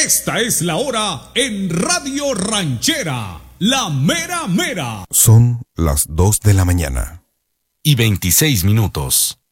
Esta es la hora en Radio Ranchera, la mera mera. Son las 2 de la mañana. Y 26 minutos.